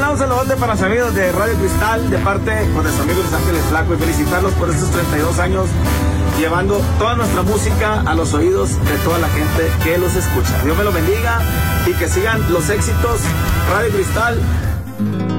mandar un saludote para los amigos de Radio Cristal, de parte de su amigo Luis Ángeles Flaco, y felicitarlos por estos 32 años, llevando toda nuestra música a los oídos de toda la gente que los escucha. Dios me lo bendiga y que sigan los éxitos. Radio Cristal.